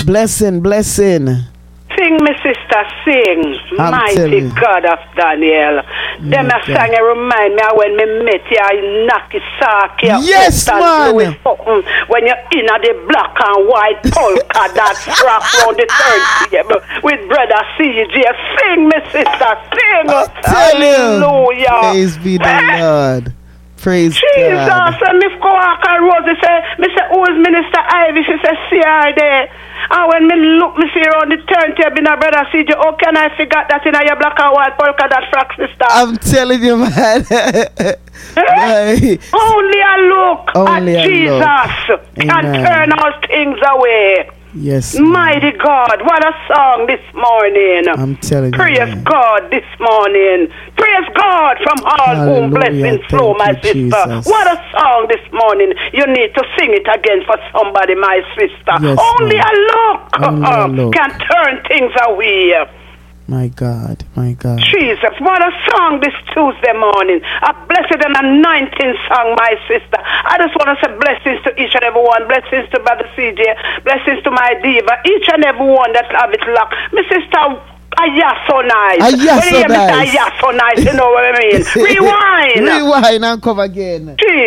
Blessing. Sing, my sister, sing. Mighty God of Daniel. Them a song remind me of when me met you, I knock his sock. Yes, man. When you're in the black and white polka that strap on the turntable with brother CJ. Sing, my sister, sing. Hallelujah. Praise be the Lord. Praise Jesus, God. and Miss Kowaka Rose say, who is Minister Ivy? She said, see her there. And when me look, me see her on the turntable in a brother CJ, how can I forget that in your black and white polka that frock, sister? I'm telling you, man. Only a look at Jesus can turn all things away. Yes. Mighty God, what a song this morning. I'm telling you. Praise God this morning. Praise God from all whom blessings flow, my sister. Jesus. What a song this morning. You need to sing it again for somebody, my sister. Yes, Only a look can turn things away. My God. Jesus, what a song this Tuesday morning. A blessed and anointing song, my sister. I just want to say blessings to each and every one. Blessings to Brother CJ. Blessings to my diva. Each and every one that have it locked. My sister, so nice. So nice. So nice, you know what I mean? Rewind. Rewind and come again. Jesus.